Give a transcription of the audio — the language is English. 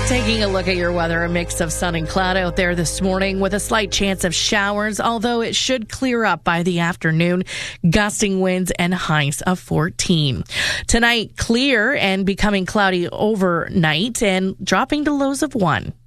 Taking a look at your weather, a mix of sun and cloud out there this morning with a slight chance of showers, although it should clear up by the afternoon. Gusting winds and highs of 14. Tonight, clear and becoming cloudy overnight and dropping to lows of 1.